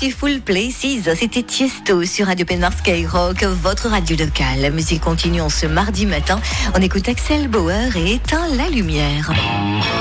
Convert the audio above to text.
Beautiful Places, c'était Tiesto sur Radio Pénard Skyrock, votre radio locale. La musique continue en ce mardi matin. On écoute Axel Bauer et Éteins la lumière.